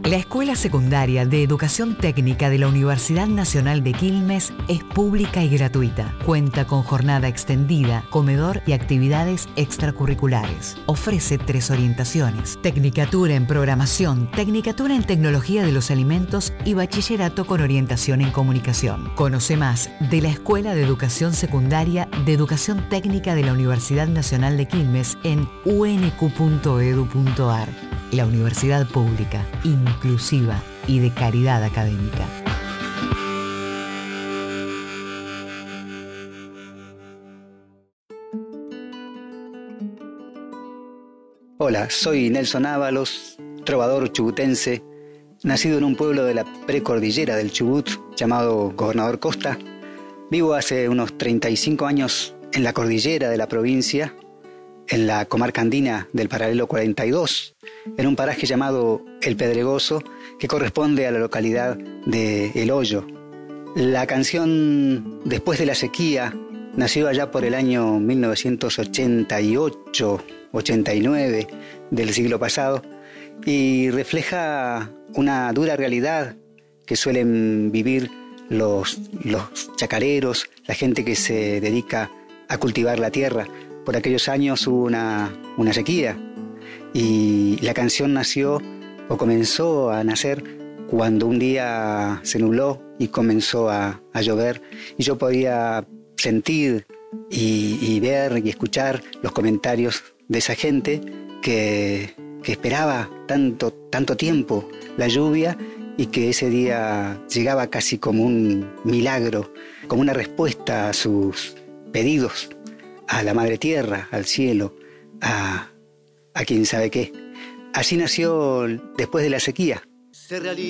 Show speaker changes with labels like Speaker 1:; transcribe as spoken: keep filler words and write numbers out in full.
Speaker 1: La Escuela Secundaria de Educación Técnica de la Universidad Nacional de Quilmes es pública y gratuita. Cuenta con jornada extendida, comedor y actividades extracurriculares. Ofrece tres orientaciones: Tecnicatura en Programación, Tecnicatura en Tecnología de los Alimentos y Bachillerato con orientación en Comunicación. Conoce más de la Escuela de Educación Secundaria de Educación Técnica de la Universidad Nacional de Quilmes en u ene cu punto edu punto ar. La universidad pública, inclusiva y de calidad académica.
Speaker 2: Hola, soy Nelson Ábalos, trovador chubutense, nacido en un pueblo de la precordillera del Chubut llamado Gobernador Costa. Vivo hace unos treinta y cinco años en la cordillera de la provincia, en la comarca andina del paralelo cuarenta y dos, en un paraje llamado El Pedregoso, que corresponde a la localidad de El Hoyo. La canción Después de la sequía nació allá por el año mil novecientos ochenta y ocho, ochenta y nueve del siglo pasado y refleja una dura realidad que suelen vivir los, los chacareros, la gente que se dedica a cultivar la tierra. Por aquellos años hubo una, una sequía y la canción nació o comenzó a nacer cuando un día se nubló y comenzó a, a llover y yo podía sentir y, y ver y escuchar los comentarios de esa gente que, que esperaba tanto, tanto tiempo la lluvia y que ese día llegaba casi como un milagro, como una respuesta a sus pedidos, a la madre tierra, al cielo, a, a quién sabe qué. Así nació Después de la sequía.